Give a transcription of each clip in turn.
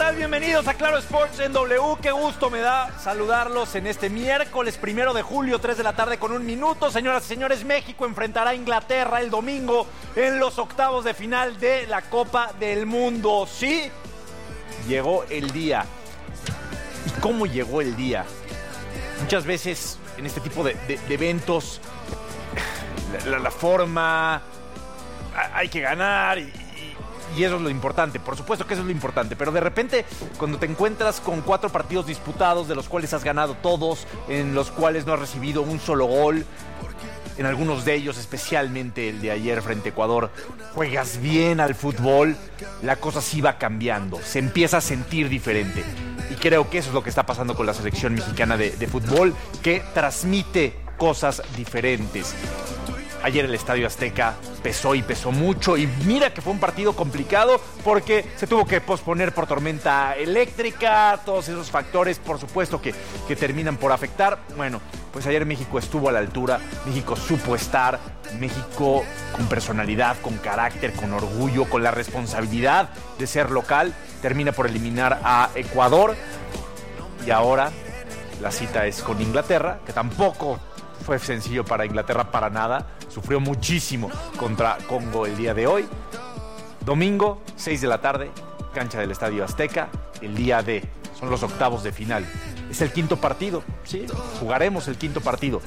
tal? Bienvenidos a Claro Sports en W. Qué gusto me da saludarlos en este miércoles 1 de julio, 3 de la tarde con 1 minuto. Señoras y señores, México enfrentará a Inglaterra el domingo en los octavos de final de la Copa del Mundo. Sí, llegó el día. ¿Y cómo llegó el día? Muchas veces en este tipo de eventos, la forma, hay que ganar y eso es lo importante. Por supuesto que eso es lo importante, pero de repente cuando te encuentras con 4 partidos disputados, de los cuales has ganado todos, en los cuales no has recibido un solo gol, en algunos de ellos, especialmente el de ayer frente a Ecuador, juegas bien al fútbol, la cosa sí va cambiando, se empieza a sentir diferente. Y creo que eso es lo que está pasando con la selección mexicana de fútbol, que transmite cosas diferentes. Ayer el Estadio Azteca pesó y pesó mucho, y mira que fue un partido complicado porque se tuvo que posponer por tormenta eléctrica, todos esos factores por supuesto que terminan por afectar. Bueno, pues ayer México estuvo a la altura, México supo estar, México con personalidad, con carácter, con orgullo, con la responsabilidad de ser local, termina por eliminar a Ecuador, y ahora la cita es con Inglaterra, que tampoco fue sencillo para Inglaterra para nada. Sufrió muchísimo contra Congo el día de hoy. Domingo, 6 de la tarde, cancha del Estadio Azteca, el día D. Son los octavos de final. Es el quinto partido, ¿sí? Jugaremos el quinto partido.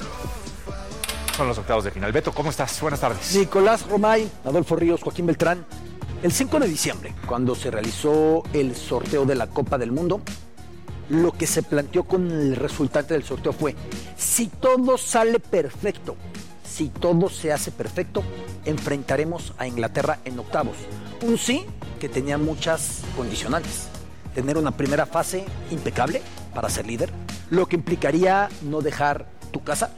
Son los octavos de final. Beto, ¿cómo estás? Buenas tardes. Nicolás Romay, Adolfo Ríos, Joaquín Beltrán. El 5 de diciembre, cuando se realizó el sorteo de la Copa del Mundo, lo que se planteó con el resultante del sorteo fue: si todo sale perfecto, si todo se hace perfecto, enfrentaremos a Inglaterra en octavos. Un sí que tenía muchas condicionantes. Tener una primera fase impecable para ser líder, lo que implicaría no dejar tu casa,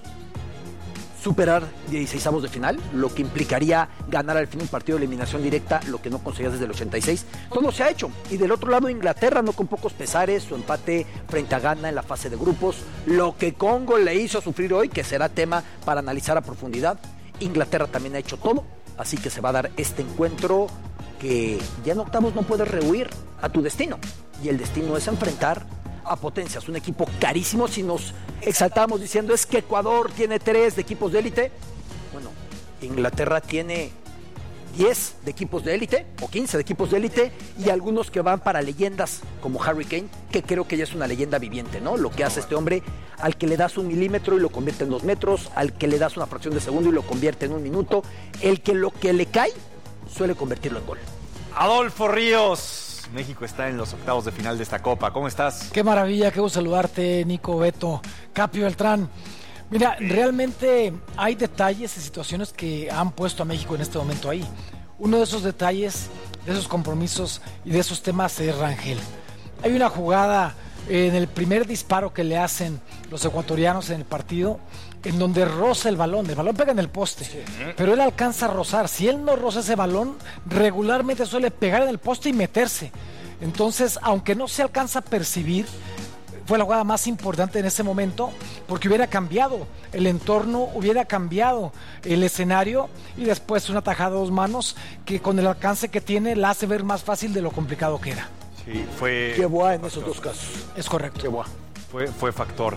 superar 16avos de final, lo que implicaría ganar al fin un partido de eliminación directa, lo que no conseguías desde el 86. Todo se ha hecho. Y del otro lado, Inglaterra, no con pocos pesares, su empate frente a Ghana en la fase de grupos, lo que Congo le hizo sufrir hoy, que será tema para analizar a profundidad. Inglaterra también ha hecho todo, así que se va a dar este encuentro que ya en octavos no puedes rehuir a tu destino. Y el destino es enfrentar a potencias, un equipo carísimo. Si nos exaltamos diciendo es que Ecuador tiene 3 de equipos de élite, bueno, Inglaterra tiene 10 de equipos de élite o 15 de equipos de élite, y algunos que van para leyendas como Harry Kane, que creo que ya es una leyenda viviente, ¿no? Lo que hace este hombre, al que le das 1 milímetro y lo convierte en 2 metros, al que le das una fracción de segundo y lo convierte en 1 minuto, el que lo que le cae suele convertirlo en gol. Adolfo Ríos, México está en los octavos de final de esta Copa. ¿Cómo estás? Qué maravilla, qué gusto saludarte, Nico, Beto, Capi, Beltrán. Mira, realmente hay detalles y situaciones que han puesto a México en este momento ahí. Uno de esos detalles, de esos compromisos y de esos temas es Rangel. Hay una jugada en el primer disparo que le hacen los ecuatorianos en el partido, en donde roza el balón pega en el poste, sí, pero él alcanza a rozar. Si él no roza ese balón, regularmente suele pegar en el poste y meterse. Entonces, aunque no se alcanza a percibir, fue la jugada más importante en ese momento, porque hubiera cambiado el entorno, hubiera cambiado el escenario, y después una tajada a 2 manos que con el alcance que tiene la hace ver más fácil de lo complicado que era. Sí, fue... Qué buena en esos 2 casos. Es correcto. Qué buena. Fue factor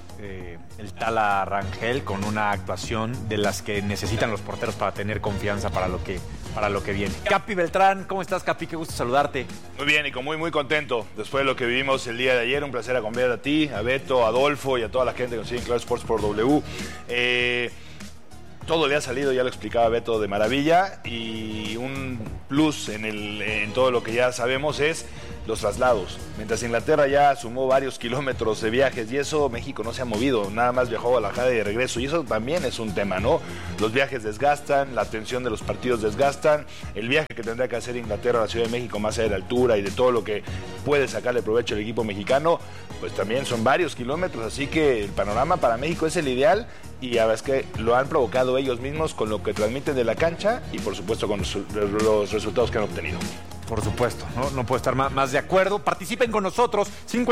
el Tala Rangel, con una actuación de las que necesitan los porteros para tener confianza para lo que viene. Capi Beltrán, ¿cómo estás, Capi? Qué gusto saludarte. Muy bien, Nico, muy contento después de lo que vivimos el día de ayer. Un placer acompañar a ti, a Beto, a Adolfo y a toda la gente que nos sigue en Claro Sports por W. Todo le ha salido, ya lo explicaba Beto, de maravilla, y un plus en todo lo que ya sabemos es los traslados. Mientras Inglaterra ya sumó varios kilómetros de viajes y eso, México no se ha movido, nada más viajó a Guadalajara y de regreso, y eso también es un tema, ¿no? Los viajes desgastan, la tensión de los partidos desgastan, el viaje que tendrá que hacer Inglaterra a la Ciudad de México, más allá de la altura y de todo lo que puede sacarle provecho el equipo mexicano, pues también son varios kilómetros, así que el panorama para México es el ideal, y la verdad es que lo han provocado ellos mismos con lo que transmiten de la cancha y por supuesto con los resultados que han obtenido. Por supuesto, no puedo estar más de acuerdo. Participen con nosotros,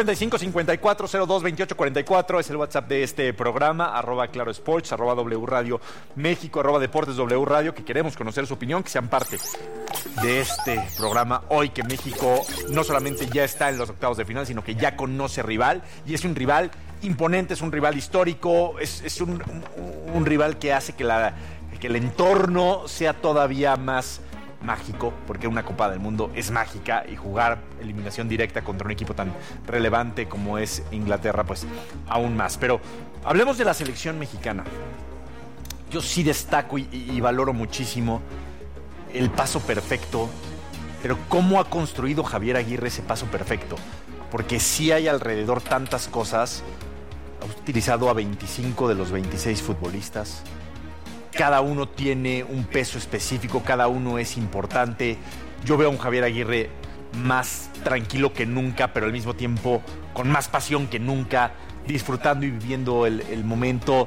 55-54-02-28-44 es el WhatsApp de este programa, @clarosports, @W Radio México, @Deportes W Radio, que queremos conocer su opinión, que sean parte de este programa hoy, que México no solamente ya está en los octavos de final, sino que ya conoce rival, y es un rival imponente, es un rival histórico, es un rival que hace que el entorno sea todavía más mágico, porque una Copa del Mundo es mágica, y jugar eliminación directa contra un equipo tan relevante como es Inglaterra, pues aún más. Pero hablemos de la selección mexicana. Yo sí destaco y valoro muchísimo el paso perfecto, pero cómo ha construido Javier Aguirre ese paso perfecto, porque sí hay alrededor tantas cosas. Ha utilizado a 25 de los 26 futbolistas. Cada uno tiene un peso específico, cada uno es importante. Yo veo a un Javier Aguirre más tranquilo que nunca, pero al mismo tiempo con más pasión que nunca, disfrutando y viviendo el momento.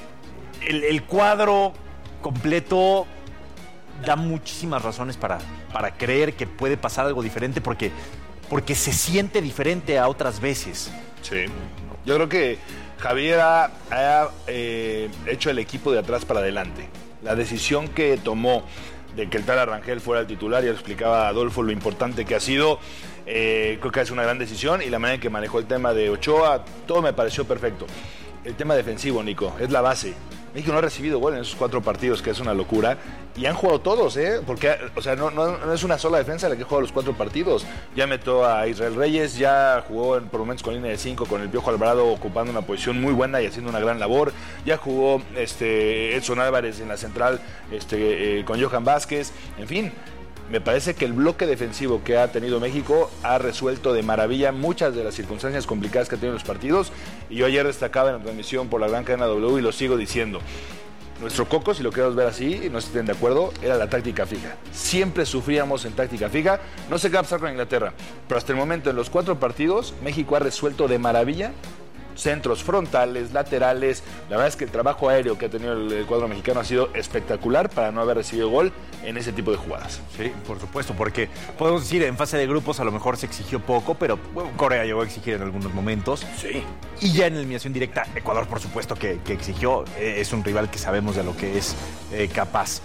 El cuadro completo da muchísimas razones para creer que puede pasar algo diferente, porque se siente diferente a otras veces. Sí, yo creo que Javier ha hecho el equipo de atrás para adelante. La decisión que tomó de que el tal Rangel fuera el titular, ya lo explicaba Adolfo lo importante que ha sido, creo que es una gran decisión, y la manera en que manejó el tema de Ochoa, todo me pareció perfecto. El tema defensivo, Nico, es la base. México no ha recibido gol en esos 4 partidos, que es una locura, y han jugado todos, porque, o sea, no es una sola defensa la que juega los 4 partidos. Ya metió a Israel Reyes, ya jugó por momentos con línea de 5, con el Piojo Alvarado ocupando una posición muy buena y haciendo una gran labor. Ya jugó Edson Álvarez en la central, con Johan Vázquez, en fin. Me parece que el bloque defensivo que ha tenido México ha resuelto de maravilla muchas de las circunstancias complicadas que ha tenido los partidos, y yo ayer destacaba en la transmisión por la gran cadena W, y lo sigo diciendo. Nuestro coco, si lo queremos ver así, no estén de acuerdo, era la táctica fija. Siempre sufríamos en táctica fija. No sé qué va a pasar con Inglaterra, pero hasta el momento en los 4 partidos México ha resuelto de maravilla centros frontales, laterales. La verdad es que el trabajo aéreo que ha tenido el cuadro mexicano ha sido espectacular para no haber recibido gol en ese tipo de jugadas. Sí, por supuesto, porque podemos decir, en fase de grupos a lo mejor se exigió poco, pero bueno, Corea llegó a exigir en algunos momentos. Sí. Y ya en eliminación directa, Ecuador por supuesto que exigió. Es un rival que sabemos de lo que es capaz.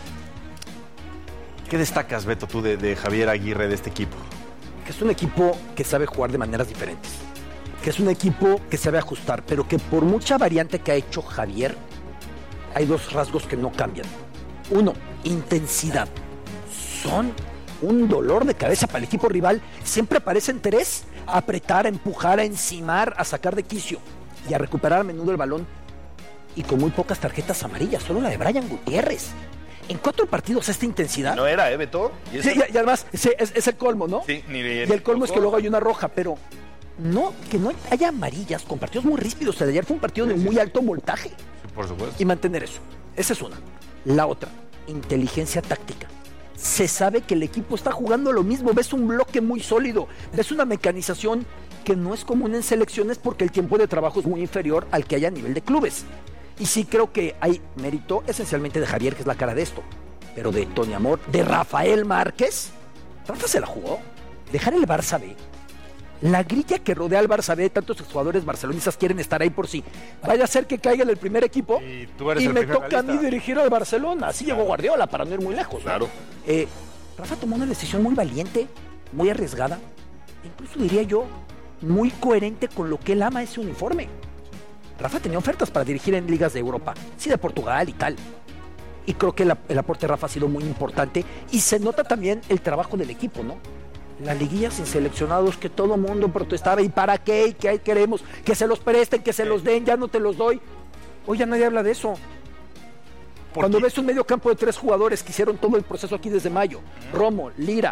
¿Qué destacas, Beto, tú de Javier Aguirre, de este equipo? Que es un equipo que sabe jugar de maneras diferentes, que es un equipo que sabe ajustar, pero que por mucha variante que ha hecho Javier, hay 2 rasgos que no cambian. 1, intensidad. Son un dolor de cabeza para el equipo rival. Siempre aparecen 3, a apretar, a empujar, a encimar, a sacar de quicio y a recuperar a menudo el balón. Y con muy pocas tarjetas amarillas, solo la de Brian Gutiérrez. En 4 partidos esta intensidad. No era, Beto. Sí, y además es el colmo, ¿no? Sí, ni y el colmo es que luego hay una roja, pero no, que no haya amarillas con partidos muy ríspidos. El de ayer fue un partido de muy alto voltaje. Sí, por supuesto. Y mantener eso. Esa es una. La otra, inteligencia táctica. Se sabe que el equipo está jugando lo mismo. Ves un bloque muy sólido. Ves una mecanización que no es común en selecciones, porque el tiempo de trabajo es muy inferior al que hay a nivel de clubes. Y sí creo que hay mérito esencialmente de Javier, que es la cara de esto. Pero de Tony Amor, de Rafael Márquez. Rafa se la jugó. Dejar el Barça B. La grilla que rodea al Barça B, tantos jugadores barcelonistas quieren estar ahí por sí. Vaya a ser que caiga en el primer equipo y me toca a mí dirigir al Barcelona. Así llegó Guardiola, para no ir muy lejos, ¿no? Claro. Rafa tomó una decisión muy valiente, muy arriesgada, incluso diría yo, muy coherente con lo que él ama ese uniforme. Rafa tenía ofertas para dirigir en ligas de Europa, sí, de Portugal y tal. Y creo que el aporte de Rafa ha sido muy importante, y se nota también el trabajo del equipo, ¿no? La liguilla sin seleccionados, que todo mundo protestaba, ¿y para qué? ¿Y qué queremos? Que se los presten, que se los den, ya no te los doy. Hoy ya nadie habla de eso. Cuando ves un medio campo de 3 jugadores que hicieron todo el proceso aquí desde mayo, Romo, Lira,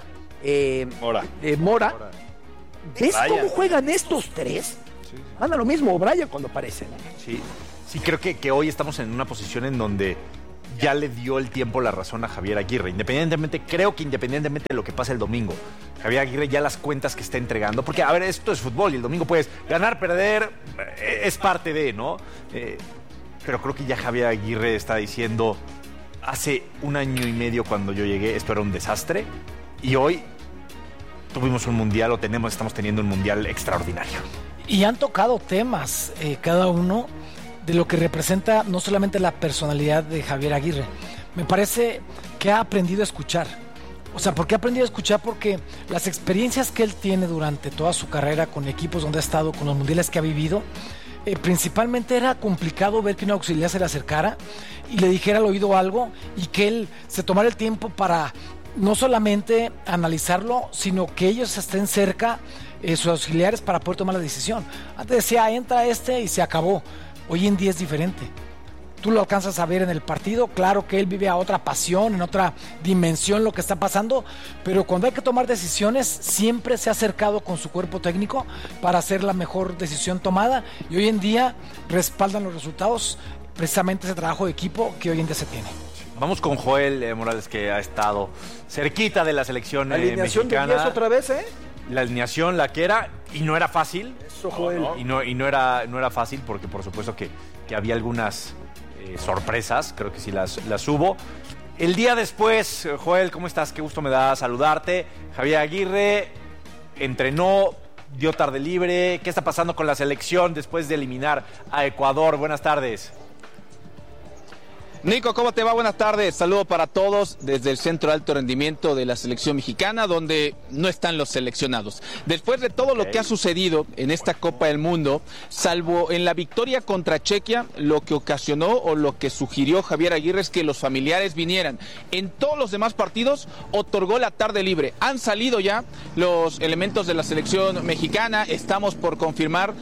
Mora, ¿ves cómo juegan estos 3? Sí. Anda lo mismo, Brian cuando aparece, ¿no? Sí, creo que hoy estamos en una posición en donde ya le dio el tiempo la razón a Javier Aguirre. Creo que independientemente de lo que pase el domingo, Javier Aguirre ya las cuentas que está entregando, porque a ver, esto es fútbol y el domingo puedes ganar, perder, es parte de, ¿no? Pero creo que ya Javier Aguirre está diciendo, hace 1 año y medio cuando yo llegué, esto era un desastre, y hoy tuvimos un mundial o estamos teniendo un mundial extraordinario. Y han tocado temas, cada uno, de lo que representa no solamente la personalidad de Javier Aguirre. Me parece que ha aprendido a escuchar. O sea, ¿por qué ha aprendido a escuchar? Porque las experiencias que él tiene durante toda su carrera con equipos donde ha estado, con los mundiales que ha vivido, principalmente era complicado ver que un auxiliar se le acercara y le dijera al oído algo y que él se tomara el tiempo para no solamente analizarlo, sino que ellos estén cerca, sus auxiliares, para poder tomar la decisión. Antes decía, entra y se acabó. Hoy en día es diferente. Tú lo alcanzas a ver en el partido, claro que él vive a otra pasión, en otra dimensión lo que está pasando, pero cuando hay que tomar decisiones siempre se ha acercado con su cuerpo técnico para hacer la mejor decisión tomada, y hoy en día respaldan los resultados, precisamente ese trabajo de equipo que hoy en día se tiene. Vamos con Joel Morales, que ha estado cerquita de la selección alineación mexicana. De 10 otra vez, La alineación, la que era, y no era fácil. Eso, Joel. No era fácil, porque por supuesto que había algunas sorpresas, creo que sí las hubo. El día después, Joel, ¿cómo estás? Qué gusto me da saludarte. Javier Aguirre entrenó, dio tarde libre. ¿Qué está pasando con la selección después de eliminar a Ecuador? Buenas tardes. Nico, ¿cómo te va? Buenas tardes. Saludo para todos desde el Centro de Alto Rendimiento de la Selección Mexicana, donde no están los seleccionados. Después de todo lo que ha sucedido en esta Copa del Mundo, salvo en la victoria contra Chequia, lo que ocasionó o lo que sugirió Javier Aguirre es que los familiares vinieran. En todos los demás partidos otorgó la tarde libre. Han salido ya los elementos de la Selección Mexicana. Estamos por confirmar.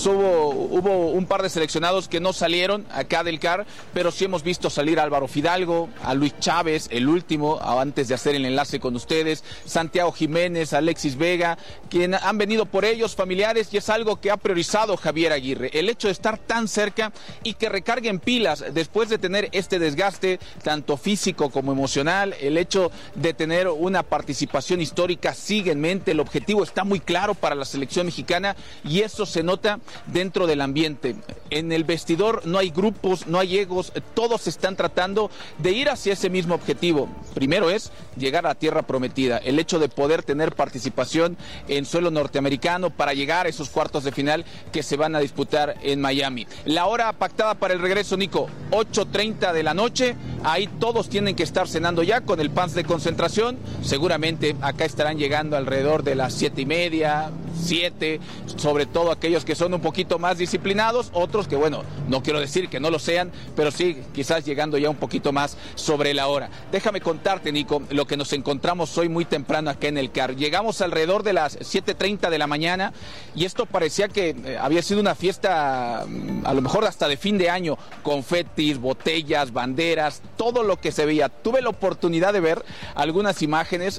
Hubo un par de seleccionados que no salieron acá del CAR, pero sí hemos visto salir a Álvaro Fidalgo, a Luis Chávez, el último, antes de hacer el enlace con ustedes, Santiago Jiménez, Alexis Vega, quienes han venido por ellos, familiares, y es algo que ha priorizado Javier Aguirre, el hecho de estar tan cerca y que recarguen pilas después de tener este desgaste, tanto físico como emocional, el hecho de tener una participación histórica sigue en mente, el objetivo está muy claro para la selección mexicana y eso se nota dentro del ambiente. En el vestidor no hay grupos, no hay egos, todos están tratando de ir hacia ese mismo objetivo. Primero es llegar a la tierra prometida, el hecho de poder tener participación en suelo norteamericano para llegar a esos cuartos de final que se van a disputar en Miami. La hora pactada para el regreso, Nico, 8:30 de la noche, ahí todos tienen que estar cenando ya con el pants de concentración, seguramente acá estarán llegando alrededor de las 7:30, 7, sobre todo aquellos que son un poquito más disciplinados, otros que bueno, no quiero decir que no lo sean, pero sí, quizás llegando ya un poquito más sobre la hora. Déjame contarte, Nico, lo que nos encontramos hoy muy temprano acá en el CAR. Llegamos alrededor de las 7:30 de la mañana y esto parecía que había sido una fiesta, a lo mejor hasta de fin de año, confetis, botellas, banderas, todo lo que se veía. Tuve la oportunidad de ver algunas imágenes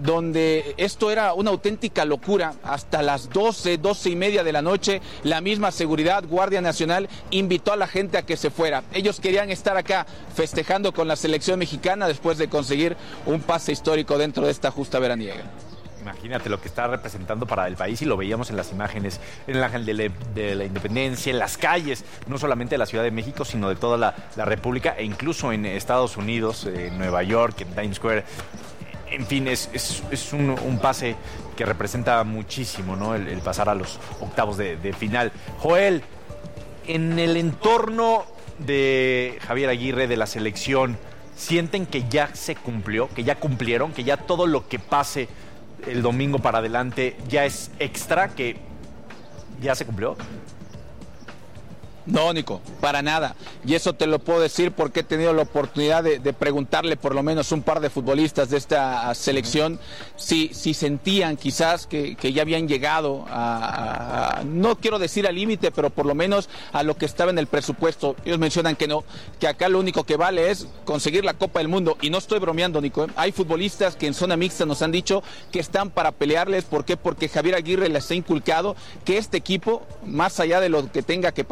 donde esto era una auténtica locura. Hasta las 12:30 de la noche, la misma seguridad, Guardia Nacional, invitó a la gente a que se fuera. Ellos querían estar acá festejando con la selección mexicana después de conseguir un pase histórico dentro de esta justa veraniega. Imagínate lo que está representando para el país y lo veíamos en las imágenes, en el Ángel de la Independencia, en las calles, no solamente de la Ciudad de México, sino de toda la República e incluso en Estados Unidos, en Nueva York, en Times Square. En fin, es un pase que representa muchísimo, ¿no? El pasar a los octavos de final. Joel, en el entorno de Javier Aguirre, de la selección, ¿sienten que ya se cumplió, que ya cumplieron, que ya todo lo que pase el domingo para adelante ya es extra, que ya se cumplió? No, Nico, para nada. Y eso te lo puedo decir porque he tenido la oportunidad de preguntarle por lo menos un par de futbolistas de esta selección si sentían quizás que ya habían llegado no quiero decir al límite, pero por lo menos a lo que estaba en el presupuesto. Ellos mencionan que no, que acá lo único que vale es conseguir la Copa del Mundo. Y no estoy bromeando, Nico. Hay futbolistas que en zona mixta nos han dicho que están para pelearles. ¿Por qué? Porque Javier Aguirre les ha inculcado que este equipo, más allá de lo que tenga que pasar, más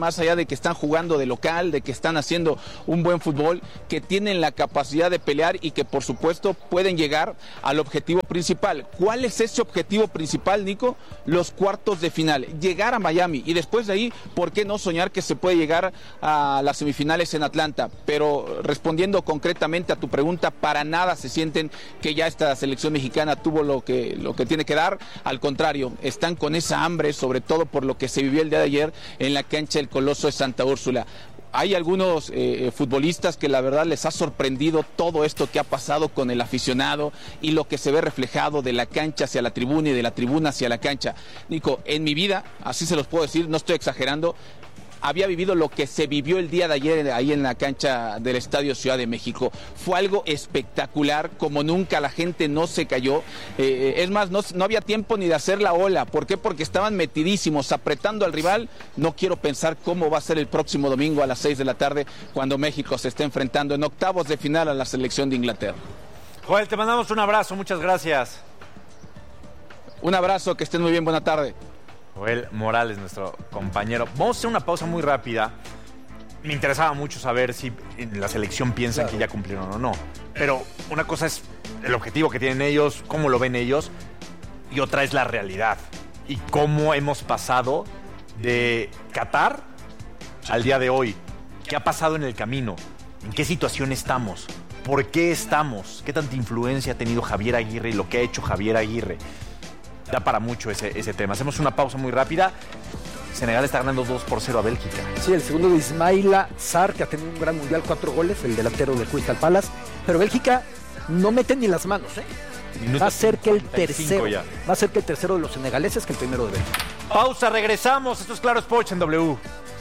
más allá de que están jugando de local, de que están haciendo un buen fútbol, que tienen la capacidad de pelear y que por supuesto pueden llegar al objetivo principal. ¿Cuál es ese objetivo principal, Nico? Los cuartos de final, llegar a Miami y después de ahí, ¿por qué no soñar que se puede llegar a las semifinales en Atlanta? Pero respondiendo concretamente a tu pregunta, para nada se sienten que ya esta selección mexicana tuvo lo que tiene que dar. Al contrario, están con esa hambre, sobre todo por lo que se vivió el día de ayer en la cancha del Coloso de Santa Úrsula. Hay algunos futbolistas que la verdad les ha sorprendido todo esto que ha pasado con el aficionado y lo que se ve reflejado de la cancha hacia la tribuna y de la tribuna hacia la cancha. Nico, en mi vida, así se los puedo decir, no estoy exagerando, había vivido lo que se vivió el día de ayer ahí en la cancha del Estadio Ciudad de México. Fue algo espectacular, como nunca, la gente no se cayó. Es más, no había tiempo ni de hacer la ola. ¿Por qué? Porque estaban metidísimos, apretando al rival. No quiero pensar cómo va a ser el próximo domingo a las 6 de la tarde, cuando México se esté enfrentando en octavos de final a la selección de Inglaterra. Joel, te mandamos un abrazo, muchas gracias. Un abrazo, que estén muy bien, buena tarde. Joel Morales, nuestro compañero. Vamos a hacer una pausa muy rápida. Me interesaba mucho saber si en la selección piensan que ya cumplieron o no. Pero una cosa es el objetivo que tienen ellos, cómo lo ven ellos, y otra es la realidad. Y cómo hemos pasado de Qatar al día de hoy. ¿Qué ha pasado en el camino? ¿En qué situación estamos? ¿Por qué estamos? ¿Qué tanta influencia ha tenido Javier Aguirre y lo que ha hecho Javier Aguirre? Da para mucho ese tema. Hacemos una pausa muy rápida. Senegal está ganando 2-0 a Bélgica. Sí, el segundo de Ismaila Sarr, que ha tenido un gran mundial, 4 goles, el delantero del Crystal Palace. Pero Bélgica no mete ni las manos, Va a ser que el tercero de los senegaleses que el primero de Bélgica. Pausa, regresamos. Esto es Claro Sports en W.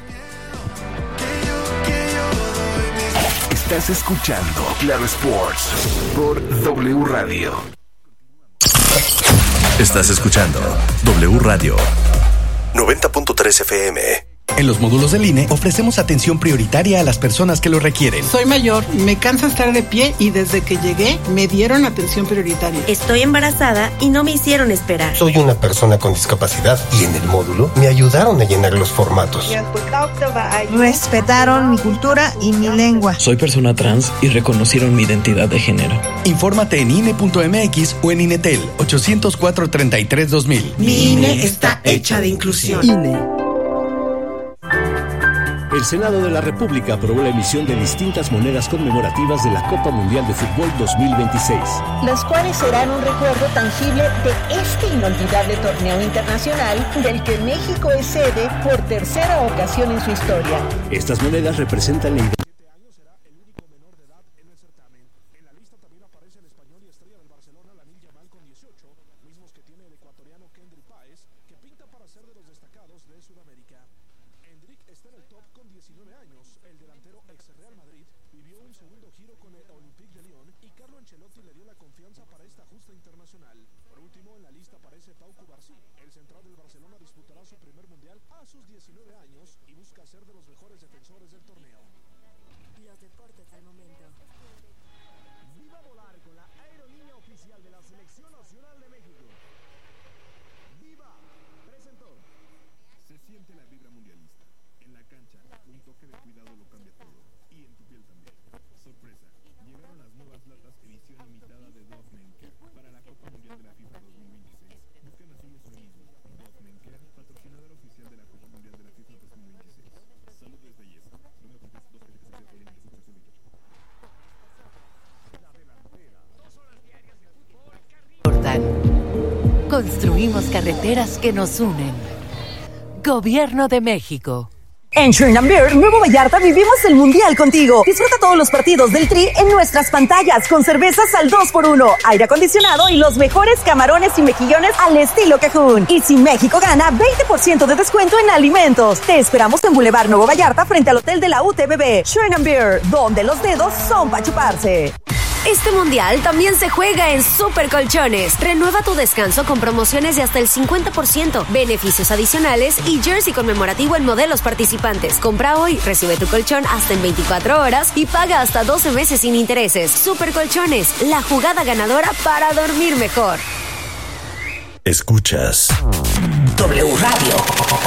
Estás escuchando Claro Sports por W Radio. Estás escuchando W Radio 90.3 FM. En los módulos del INE ofrecemos atención prioritaria a las personas que lo requieren. Soy mayor, me cansa estar de pie y desde que llegué me dieron atención prioritaria. Estoy embarazada y no me hicieron esperar. Soy una persona con discapacidad y en el módulo me ayudaron a llenar los formatos. Respetaron mi cultura y mi lengua. Soy persona trans y reconocieron mi identidad de género. Infórmate en INE.mx o en INETEL 804-33-2000. Mi INE está hecha de inclusión. INE. El Senado de la República aprobó la emisión de distintas monedas conmemorativas de la Copa Mundial de Fútbol 2026. Las cuales serán un recuerdo tangible de este inolvidable torneo internacional del que México es sede por tercera ocasión en su historia. Estas monedas representan la identidad. Construimos carreteras que nos unen. Gobierno de México. En Sherman Beer, Nuevo Vallarta, vivimos el Mundial contigo. Disfruta todos los partidos del Tri en nuestras pantallas con cervezas al 2x1, aire acondicionado y los mejores camarones y mejillones al estilo Cajún. Y si México gana, 20% de descuento en alimentos. Te esperamos en Boulevard Nuevo Vallarta frente al Hotel de la UTBB. Sherman Beer, donde los dedos son para chuparse. Este mundial también se juega en Super Colchones. Renueva tu descanso con promociones de hasta el 50%, beneficios adicionales y jersey conmemorativo en modelos participantes. Compra hoy, recibe tu colchón hasta en 24 horas y paga hasta 12 meses sin intereses. Super Colchones, la jugada ganadora para dormir mejor. Escuchas W Radio.